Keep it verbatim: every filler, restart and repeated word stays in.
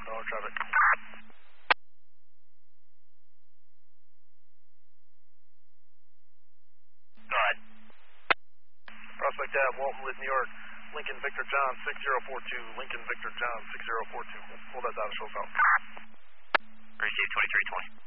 Dollar traffic. Go ahead. Prospect Ave, Walton with New York. Lincoln Victor John six zero four two. Lincoln Victor John six zero four two. Pull that data shows out. Receive twenty-three twenty.